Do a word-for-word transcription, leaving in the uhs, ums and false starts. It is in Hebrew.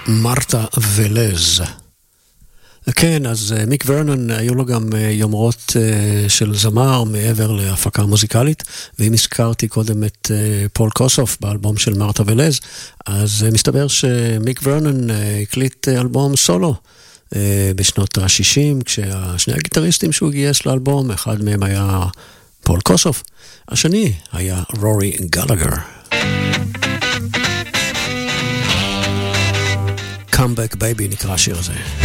מרתה ולז. כן, אז מיק ורנון היו לו גם יומרות של זמר מעבר להפקה מוזיקלית, ואם הזכרתי קודם את פול קוסוף באלבום של מרתה ולז, אז מסתבר שמיק ורנון הקליט אלבום סולו בשנות ה-שישים, כשהשני הגיטריסטים שהוא גייס לאלבום, אחד מהם היה פול קוסוף, השני היה רורי גלגר. Come Back Baby נקרא השיר הזה.